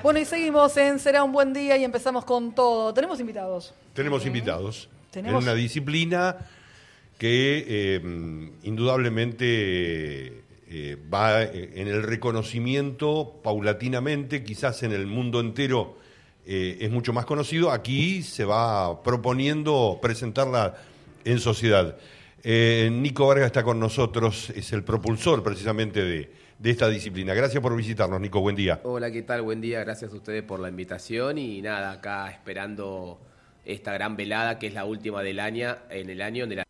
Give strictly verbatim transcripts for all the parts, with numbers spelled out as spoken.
Bueno, y seguimos en Será un buen día y empezamos con todo. Tenemos invitados. Tenemos ¿Sí? invitados. ¿Tenemos? En una disciplina que eh, indudablemente eh, va en el reconocimiento paulatinamente, quizás en el mundo entero eh, es mucho más conocido. Aquí se va proponiendo presentarla en sociedad. Eh, Nico Vargas está con nosotros, es el propulsor precisamente de, de esta disciplina. Gracias por visitarnos, Nico, buen día. Hola, ¿qué tal? Buen día, gracias a ustedes por la invitación y nada, acá esperando esta gran velada que es la última del año, en el año de la...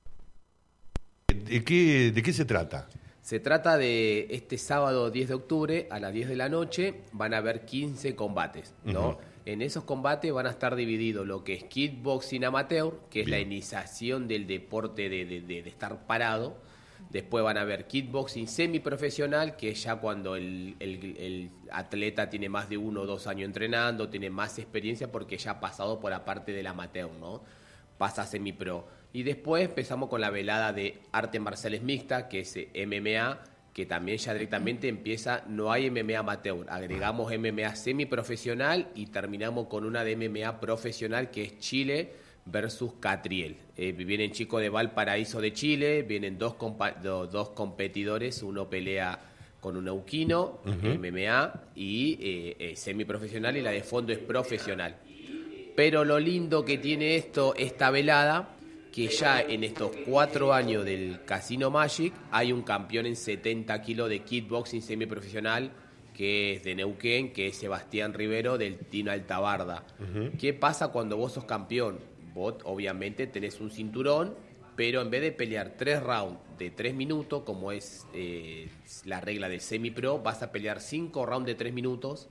¿De qué, de qué se trata? Se trata de este sábado diez de octubre a las diez de la noche van a haber quince combates, ¿no? Uh-huh. En esos combates van a estar divididos lo que es kickboxing amateur, que es Bien. la iniciación del deporte de, de, de, de estar parado. Después van a haber kickboxing semiprofesional, que es ya cuando el, el, el atleta tiene más de uno o dos años entrenando, tiene más experiencia porque ya ha pasado por la parte del amateur, ¿no? Pasa a semipro. Y después empezamos con la velada de artes marciales mixtas, que es M M A, que también ya directamente empieza, no hay M M A amateur, agregamos M M A semiprofesional y terminamos con una de M M A profesional que es Chile versus Catriel. Eh, vienen chicos de Valparaíso de Chile, vienen dos, compa- do, dos competidores, uno pelea con un neuquino, uh-huh. M M A, y eh, eh, semiprofesional, y la de fondo es profesional. Pero lo lindo que tiene esto, esta velada, que ya en estos cuatro años del Casino Magic hay un campeón en setenta kilos de kickboxing semiprofesional, que es de Neuquén, que es Sebastián Rivero del Tino Altabarda. Uh-huh. ¿Qué pasa cuando vos sos campeón? Vos obviamente tenés un cinturón, pero en vez de pelear tres rounds de tres minutos, como es eh, la regla del semipro, vas a pelear cinco rounds de tres minutos,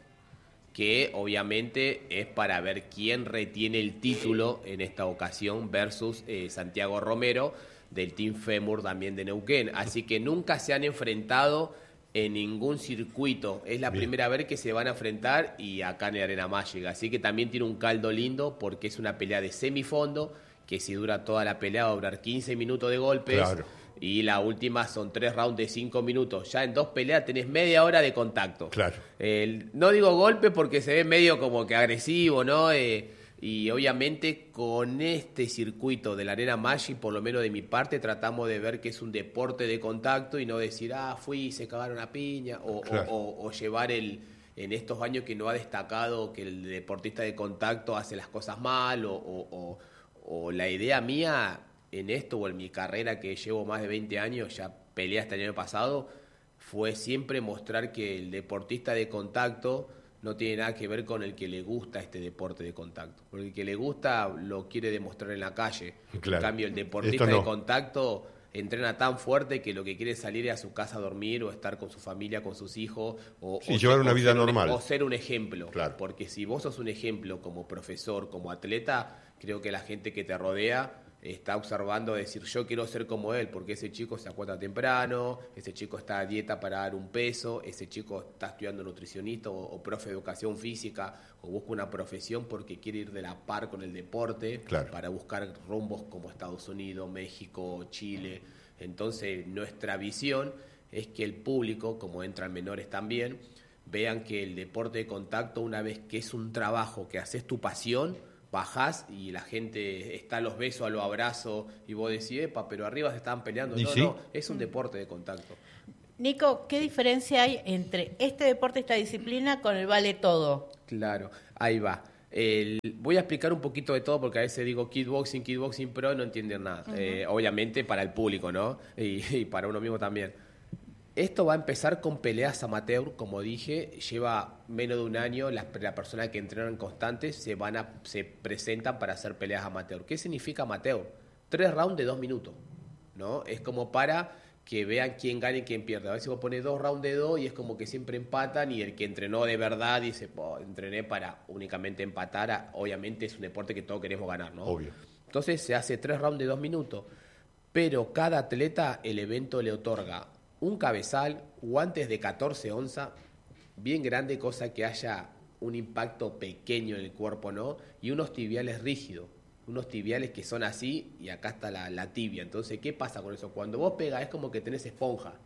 que obviamente es para ver quién retiene el título en esta ocasión versus eh, Santiago Romero del Team Femur también de Neuquén. Así que nunca se han enfrentado en ningún circuito. Es la Bien. primera vez que se van a enfrentar y acá en el Arena Magic. Así que también tiene un caldo lindo porque es una pelea de semifondo que si dura toda la pelea va a durar quince minutos de golpes. Claro. Y la última son tres rounds de cinco minutos. Ya en dos peleas tenés media hora de contacto. Claro. Eh, no digo golpe porque se ve medio como que agresivo, ¿no? Eh, y obviamente con este circuito de la Arena Magic, por lo menos de mi parte, tratamos de ver que es un deporte de contacto y no decir, ah, fui y se cagaron a piña. O, claro. o, o, o llevar el... En estos años que no ha destacado que el deportista de contacto hace las cosas mal o, o, o, o la idea mía... en esto o en mi carrera que llevo más de veinte años, ya peleé hasta el año pasado, fue siempre mostrar que el deportista de contacto no tiene nada que ver con el que le gusta este deporte de contacto. Porque el que le gusta lo quiere demostrar en la calle. Claro. En cambio, el deportista no. de contacto entrena tan fuerte que lo que quiere es salir a su casa a dormir o estar con su familia, con sus hijos. O, sí, o llevar ser, una vida ser normal. Un, o ser un ejemplo. Claro. Porque si vos sos un ejemplo como profesor, como atleta, creo que la gente que te rodea está observando, decir, yo quiero ser como él, porque ese chico se acuesta temprano, ese chico está a dieta para dar un peso, ese chico está estudiando nutricionista o, o profe de educación física, o busca una profesión porque quiere ir de la par con el deporte, claro. para buscar rumbos como Estados Unidos, México, Chile. Entonces, nuestra visión es que el público, como entran menores también, vean que el deporte de contacto, una vez que es un trabajo, que haces tu pasión, bajás y la gente está a los besos, a los abrazos y vos decís, epa, pero arriba se estaban peleando. No, sí? no, es un deporte de contacto. Nico, ¿qué diferencia hay entre este deporte, esta disciplina, con el vale todo? Claro, ahí va. El, voy a explicar un poquito de todo porque a veces digo kickboxing, kickboxing pro, no entienden nada. Uh-huh. Eh, obviamente para el público, ¿no? Y, y para uno mismo también. Esto va a empezar con peleas amateur, como dije, lleva menos de un año, las la personas que entrenan constantes se van a se presentan para hacer peleas amateur. ¿Qué significa amateur? Tres rounds de dos minutos, ¿no? Es como para que vean quién gana y quién pierde. A veces vos pones dos rounds de dos y es como que siempre empatan y el que entrenó de verdad dice, oh, entrené para únicamente empatar. Obviamente es un deporte que todos queremos ganar, ¿no? Obvio. Entonces se hace tres rounds de dos minutos, pero cada atleta el evento le otorga un cabezal, guantes de catorce onzas, bien grande, cosa que haya un impacto pequeño en el cuerpo, ¿no? Y unos tibiales rígidos, unos tibiales que son así y acá está la, la tibia. Entonces, ¿qué pasa con eso? Cuando vos pegas es como que tenés esponja.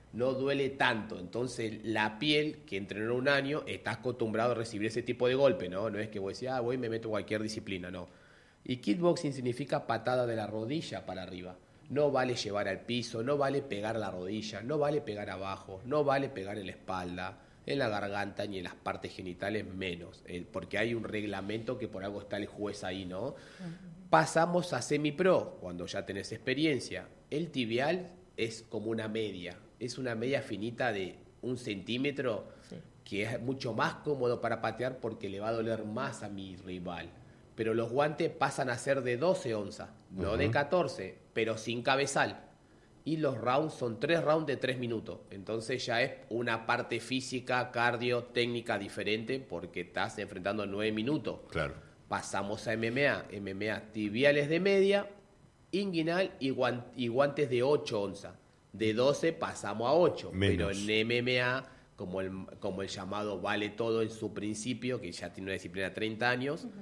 no duele tanto. Entonces la piel, que entrenó un año, está acostumbrado a recibir ese tipo de golpe, ¿no? No es que voy a decir, ah, voy y me meto en cualquier disciplina, no. Y kickboxing significa patada de la rodilla para arriba. No vale llevar al piso, no vale pegar la rodilla, no vale pegar abajo, no vale pegar en la espalda, en la garganta ni en las partes genitales menos, eh, porque hay un reglamento que por algo está el juez ahí, ¿no? Uh-huh. Pasamos a semipro, cuando ya tenés experiencia. El tibial es como una media, es una media finita de un centímetro, sí, que es mucho más cómodo para patear porque le va a doler más a mi rival. Pero los guantes pasan a ser de doce onzas, no uh-huh, de catorce, pero sin cabezal. Y los rounds son tres rounds de tres minutos. Entonces ya es una parte física, cardio, técnica diferente porque estás enfrentando nueve minutos. Claro. Pasamos a M M A. M M A tibiales de media, inguinal y, guant- y guantes de ocho onzas. De doce pasamos a ocho. Menos. Pero en M M A, como el, como el llamado vale todo en su principio, que ya tiene una disciplina de treinta años, uh-huh,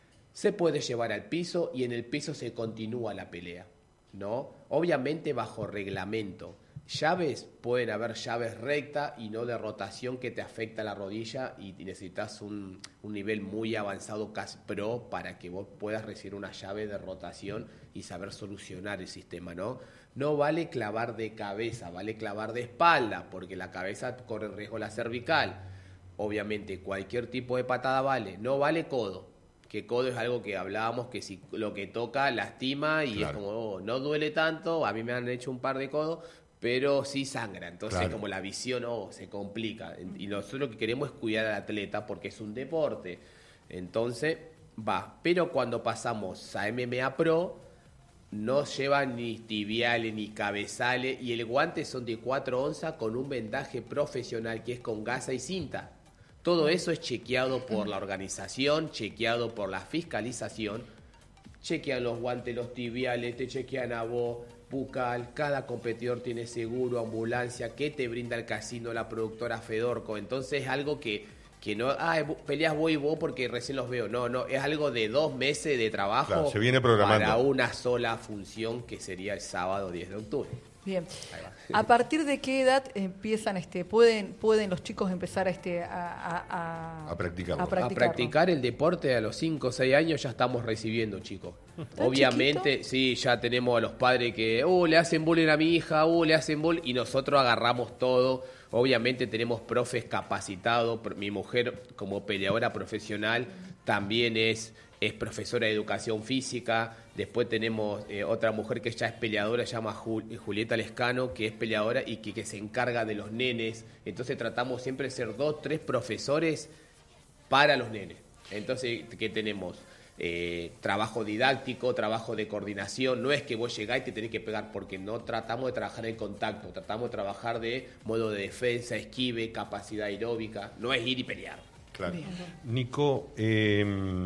se puede llevar al piso y en el piso se continúa la pelea, ¿no? Obviamente bajo reglamento. Llaves, pueden haber llaves recta y no de rotación que te afecta la rodilla y necesitas un, un nivel muy avanzado casi pro para que vos puedas recibir una llave de rotación y saber solucionar el sistema, ¿no? No vale clavar de cabeza, vale clavar de espalda porque la cabeza corre riesgo la cervical. Obviamente cualquier tipo de patada vale, no vale codo. Que codo es algo que hablábamos, que si lo que toca lastima y claro, es como, oh, no duele tanto, a mí me han hecho un par de codos, pero sí sangra. Entonces claro, como la visión oh, se complica. Y nosotros lo que queremos es cuidar al atleta porque es un deporte. Entonces va. Pero cuando pasamos a M M A Pro, no llevan ni tibiales ni cabezales y el guante son de cuatro onzas con un vendaje profesional que es con gasa y cinta. Todo eso es chequeado por la organización, chequeado por la fiscalización. Chequean los guantes, los tibiales, te chequean a vos, bucal. Cada competidor tiene seguro, ambulancia, que te brinda el casino, la productora Fedorco. Entonces es algo que, que no, ah, peleas vos y vos porque recién los veo. No, no, es algo de dos meses de trabajo, claro, se viene programando para una sola función que sería el sábado diez de octubre. Bien. ¿A partir de qué edad empiezan, este, pueden, pueden los chicos empezar este, a, a, a, a, practicarlo. a practicar el deporte? A los cinco o seis años ya estamos recibiendo, chicos. Obviamente, chiquito? Sí, ya tenemos a los padres que, oh, le hacen bullying a mi hija, oh, le hacen bullying, y nosotros agarramos todo. Obviamente tenemos profes capacitados. Mi mujer, como peleadora profesional, también es... es profesora de educación física. Después tenemos eh, otra mujer que ya es peleadora, se llama Jul- Julieta Lescano, que es peleadora y que, que se encarga de los nenes. Entonces tratamos siempre de ser dos, tres profesores para los nenes. Entonces, ¿qué tenemos? Eh, trabajo didáctico, trabajo de coordinación. No es que vos llegás y te tenés que pegar, porque no tratamos de trabajar en contacto, tratamos de trabajar de modo de defensa, esquive, capacidad aeróbica. No es ir y pelear. Claro. Nico, eh,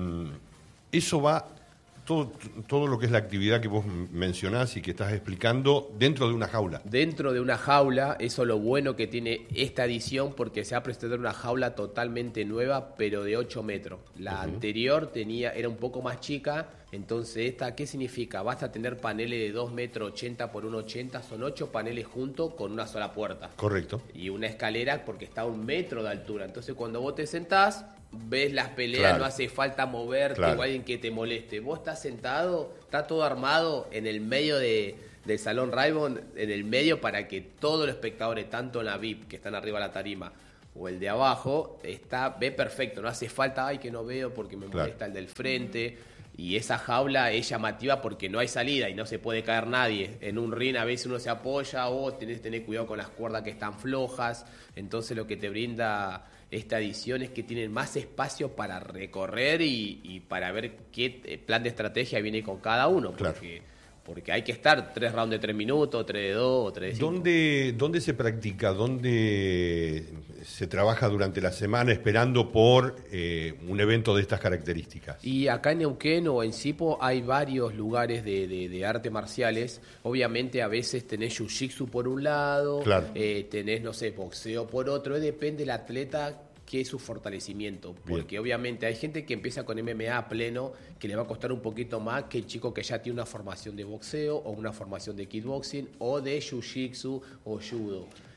eso va, todo, todo lo que es la actividad que vos mencionás y que estás explicando, dentro de una jaula. Dentro de una jaula, eso es lo bueno que tiene esta edición, porque se ha presentado una jaula totalmente nueva, pero de ocho metros. La uh-huh. anterior tenía era un poco más chica, entonces esta, ¿qué significa? Basta tener paneles de dos metros ochenta por uno ochenta, son ocho paneles juntos con una sola puerta. Correcto. Y una escalera porque está a un metro de altura. Entonces cuando vos te sentás, ves las peleas, claro. no hace falta moverte claro. o alguien que te moleste. Vos estás sentado, está todo armado en el medio de, del Salón Raibon, en el medio para que todos los espectadores, tanto en la V I P, que están arriba de la tarima, o el de abajo, está ve perfecto. No hace falta, ay, que no veo porque me molesta claro. el del frente. Y esa jaula es llamativa porque no hay salida y no se puede caer nadie. En un ring a veces uno se apoya o tenés que tener cuidado con las cuerdas que están flojas. Entonces lo que te brinda esta edición es que tienen más espacio para recorrer y, y para ver qué plan de estrategia viene con cada uno. Porque, claro. porque hay que estar tres rounds de tres minutos, tres de dos o tres de cinco. ¿Dónde, ¿Dónde se practica? ¿Dónde se trabaja durante la semana esperando por eh, un evento de estas características? Y acá en Neuquén o en Sipo hay varios lugares de, de, de arte marciales. Obviamente a veces tenés jiu-jitsu por un lado, claro. eh, tenés, no sé, boxeo por otro. Depende del atleta qué es su fortalecimiento. Porque Bien. obviamente hay gente que empieza con M M A a pleno, que le va a costar un poquito más que el chico que ya tiene una formación de boxeo o una formación de kickboxing o de jiu-jitsu o judo.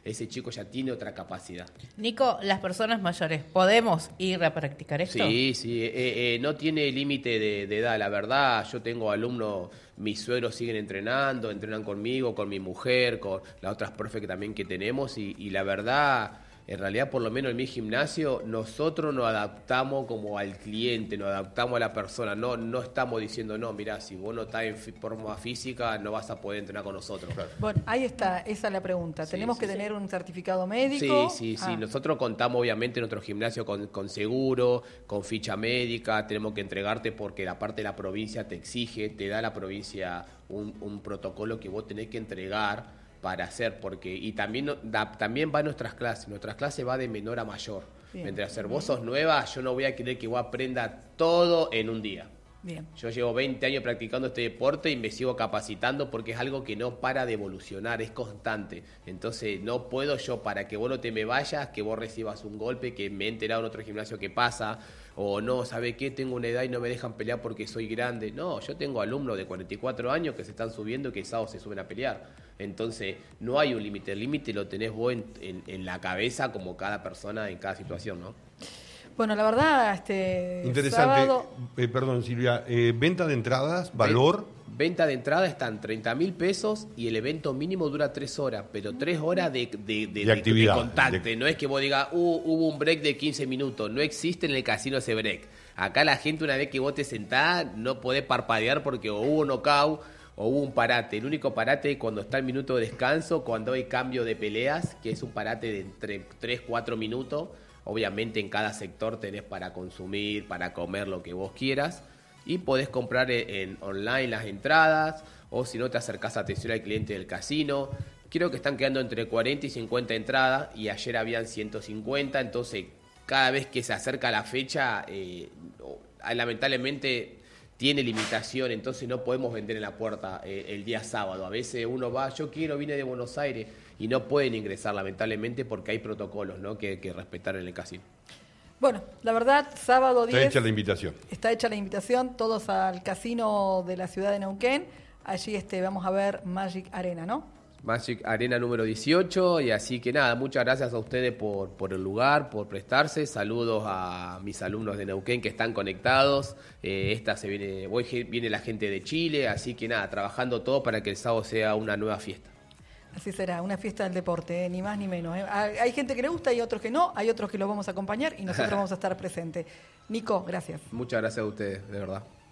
ese chico ya tiene otra capacidad. Nico, las personas mayores, ¿podemos ir a practicar esto? Sí, sí, eh, eh, no tiene límite de, de edad, la verdad. Yo tengo alumnos, mis suegros siguen entrenando, entrenan conmigo, con mi mujer, con las otras profes que también que tenemos y, y la verdad, en realidad por lo menos en mi gimnasio nosotros nos adaptamos como al cliente, nos adaptamos a la persona, no, no estamos diciendo, no, mirá, si vos no estás en forma física no vas a poder entrenar con nosotros. Claro. Bueno, ahí está, esa es la pregunta. Sí, ¿Tenemos sí, que sí. tener un certificado médico? Sí, sí, Ah. sí. Nosotros contamos obviamente en nuestro gimnasio con, con seguro, con ficha médica, tenemos que entregarte porque la parte de la provincia te exige, te da la provincia un, un protocolo que vos tenés que entregar para hacer, porque y también da, también va a nuestras clases, nuestras clases va de menor a mayor. Bien. Mientras ser vos sos nueva, yo no voy a querer que vos aprenda todo en un día. Bien. Yo llevo veinte años practicando este deporte y me sigo capacitando porque es algo que no para de evolucionar, es constante. Entonces no puedo yo, para que vos no te me vayas, que vos recibas un golpe, que me he enterado en otro gimnasio que pasa, o no, ¿sabe qué? Tengo una edad y no me dejan pelear porque soy grande. No, yo tengo alumnos de cuarenta y cuatro años que se están subiendo y que el sábado se suben a pelear. Entonces no hay un límite, el límite lo tenés vos en, en, en la cabeza como cada persona en cada situación, ¿no? Bueno, la verdad, este Interesante. sábado... Eh, perdón, Silvia. Eh, venta de entradas, valor. Venta de entrada están treinta mil pesos y el evento mínimo dura tres horas, pero tres horas de, de, de, De actividad. de contacto. De- No es que vos digas, uh, hubo un break de quince minutos. No existe en el casino ese break. Acá la gente, una vez que vos te sentás, no podés parpadear porque o hubo knockout o hubo un parate. El único parate es cuando está el minuto de descanso, cuando hay cambio de peleas, que es un parate de entre tres, cuatro minutos. Obviamente en cada sector tenés para consumir, para comer lo que vos quieras. Y podés comprar en, en online las entradas, o si no te acercás a atención al cliente del casino. Creo que están quedando entre cuarenta y cincuenta entradas, y ayer habían ciento cincuenta, entonces cada vez que se acerca la fecha, eh, lamentablemente tiene limitación, entonces no podemos vender en la puerta eh, el día sábado. A veces uno va, yo quiero, vine de Buenos Aires, y no pueden ingresar lamentablemente porque hay protocolos, ¿no?, que, que respetar en el casino. Bueno, la verdad, sábado diez... Está hecha la invitación. Está hecha la invitación, todos al casino de la ciudad de Neuquén. Allí este, vamos a ver Magic Arena, ¿no? Magic Arena número dieciocho, y así que nada, muchas gracias a ustedes por, por el lugar, por prestarse. Saludos a mis alumnos de Neuquén que están conectados. Eh, esta se viene, hoy viene la gente de Chile, así que nada, trabajando todo para que el sábado sea una nueva fiesta. Así será, una fiesta del deporte, ¿eh? Ni más ni menos. ¿eh? Hay hay gente que le gusta y otros que no, hay otros que los vamos a acompañar y nosotros vamos a estar presentes. Nico, gracias. Muchas gracias a ustedes, de verdad.